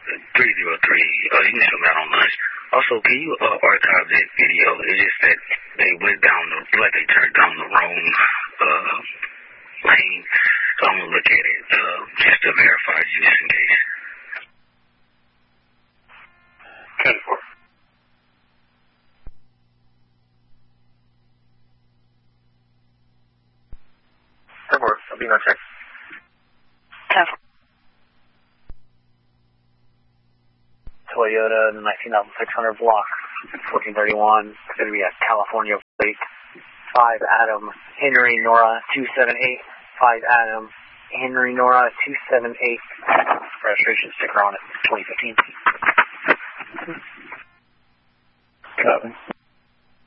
303. You can show me out on lunch. Also, can you archive that video? It's just that they went down they turned down the wrong lane. So I'm going to look at it just to verify just in case. 10-4. I'll be on check. 10-4. Toyota 19,600 block, 1431. It's going to be a California plate. 5 Adam, Henry Nora 278. 5 Adam, Henry Nora 278. Registration sticker on it, 2015. Copy.